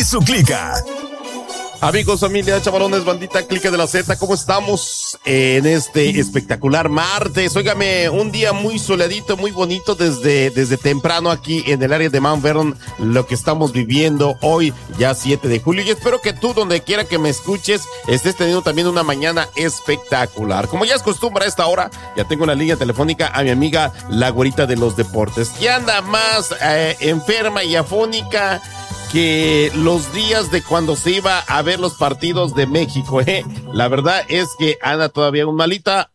su Clica. Amigos, familia, chavalones, bandita, Clica de la Z, ¿cómo estamos en este espectacular martes? Óigame, un día muy soleadito, muy bonito desde temprano aquí en el área de Mount Vernon, lo que estamos viviendo hoy, ya 7 de julio, y espero que tú, donde quiera que me escuches, estés teniendo también una mañana espectacular. Como ya es costumbre a esta hora, ya tengo una línea telefónica a mi amiga, la güerita de los deportes, que anda más enferma y afónica que los días de cuando se iba a ver los partidos de México, La verdad es que anda todavía aún malita,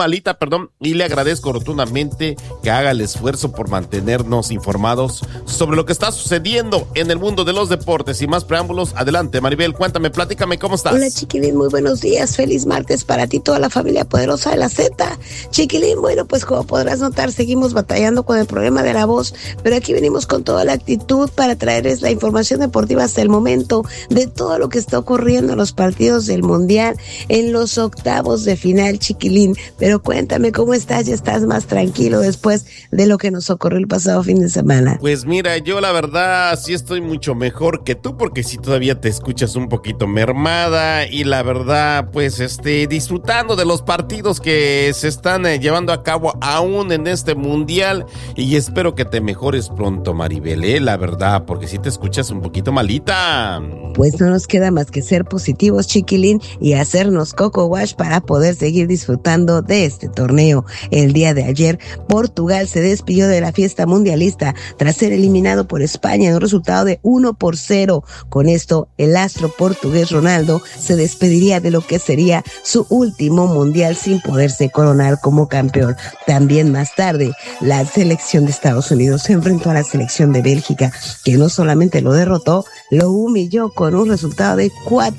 y le agradezco rotundamente que haga el esfuerzo por mantenernos informados sobre lo que está sucediendo en el mundo de los deportes. Y más preámbulos, adelante, Maribel, cuéntame, platícame, ¿cómo estás? Hola, Chiquilín, muy buenos días, feliz martes para ti, toda la familia poderosa de la Z. Chiquilín, bueno, pues como podrás notar, seguimos batallando con el problema de la voz, pero aquí venimos con toda la actitud para traerles la información deportiva hasta el momento de todo lo que está ocurriendo en los partidos del Mundial, en los octavos de final, Chiquilín. Pero cuéntame, ¿cómo estás? ¿Ya estás más tranquilo después de lo que nos ocurrió el pasado fin de semana? Pues mira, yo la verdad sí estoy mucho mejor que tú, porque sí todavía te escuchas un poquito mermada, y la verdad, pues disfrutando de los partidos que se están llevando a cabo aún en este Mundial, y espero que te mejores pronto, Maribel, la verdad, porque sí te escuchas un poquito malita. Pues no nos queda más que ser positivos, Chiquilín, y hacernos coco wash para poder seguir disfrutando de este torneo. El día de ayer, Portugal se despidió de la fiesta mundialista tras ser eliminado por España en un resultado de 1-0. Con esto, el astro portugués Ronaldo se despediría de lo que sería su último mundial sin poderse coronar como campeón. También más tarde, la selección de Estados Unidos se enfrentó a la selección de Bélgica, que no solamente lo derrotó, lo humilló con un resultado de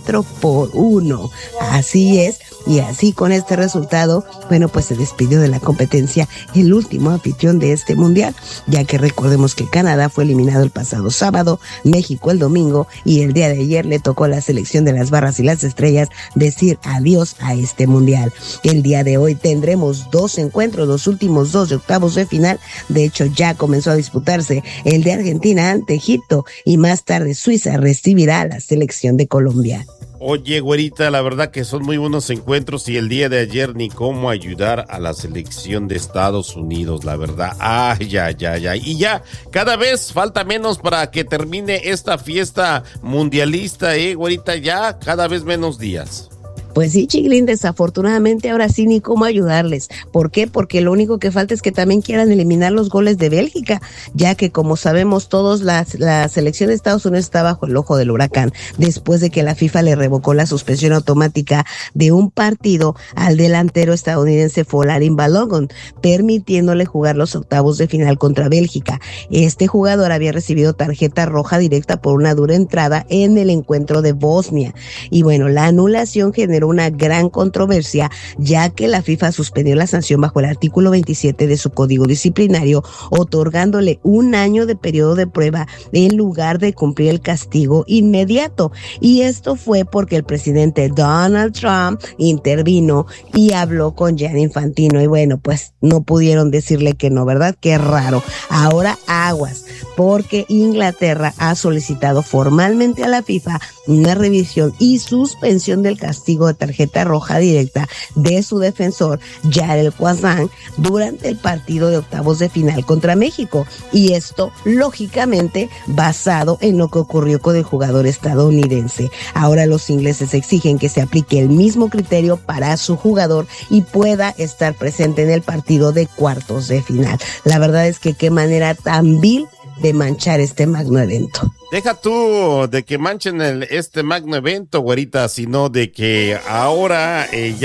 4-1. Así es, y así con este resultado, bueno, pues se despidió de la competencia el último anfitrión de este mundial, ya que recordemos que Canadá fue eliminado el pasado sábado, México el domingo, y el día de ayer le tocó a la selección de las barras y las estrellas decir adiós a este mundial. El día de hoy tendremos dos encuentros, los últimos dos de octavos de final. De hecho, ya comenzó a disputarse el de Argentina ante Egipto, y más tarde Suiza recibirá a la selección de Colombia. Oye, güerita, la verdad que son muy buenos encuentros, y el día de ayer ni cómo ayudar a la selección de Estados Unidos, la verdad. Ya. Y ya, cada vez falta menos para que termine esta fiesta mundialista, güerita, ya cada vez menos días. Pues sí, Chiquilín, desafortunadamente ahora sí ni cómo ayudarles. ¿Por qué? Porque lo único que falta es que también quieran eliminar los goles de Bélgica, ya que como sabemos todos, la selección de Estados Unidos está bajo el ojo del huracán después de que la FIFA le revocó la suspensión automática de un partido al delantero estadounidense Folarin Balogun, permitiéndole jugar los octavos de final contra Bélgica. Este jugador había recibido tarjeta roja directa por una dura entrada en el encuentro de Bosnia. Y bueno, la anulación generó una gran controversia, ya que la FIFA suspendió la sanción bajo el artículo 27 de su código disciplinario, otorgándole un año de periodo de prueba en lugar de cumplir el castigo inmediato. Y esto fue porque el presidente Donald Trump intervino y habló con Gianni Infantino, y bueno, pues no pudieron decirle que no, ¿verdad? Qué raro. Ahora aguas, porque Inglaterra ha solicitado formalmente a la FIFA una revisión y suspensión del castigo de tarjeta roja directa de su defensor Jarell Quassan durante el partido de octavos de final contra México, y esto lógicamente basado en lo que ocurrió con el jugador estadounidense. Ahora los ingleses exigen que se aplique el mismo criterio para su jugador y pueda estar presente en el partido de cuartos de final. La verdad es que qué manera tan vil de manchar este magno evento. Deja tú de que manchen este magno evento, güerita, sino de que ahora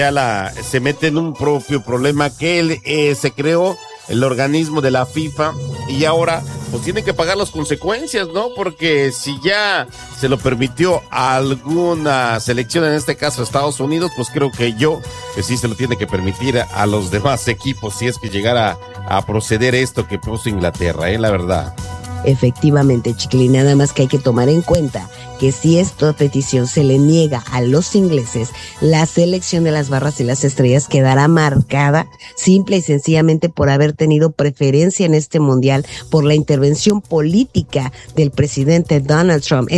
se mete en un propio problema que se creó el organismo de la FIFA, y ahora pues tiene que pagar las consecuencias, ¿no? Porque si ya se lo permitió a alguna selección, en este caso Estados Unidos, pues creo que sí se lo tiene que permitir a los demás equipos, si es que llegara a proceder esto que puso Inglaterra, la verdad. Efectivamente, Chiquilín, nada más que hay que tomar en cuenta que si esta petición se le niega a los ingleses, la selección de las barras y las estrellas quedará marcada simple y sencillamente por haber tenido preferencia en este mundial por la intervención política del presidente Donald Trump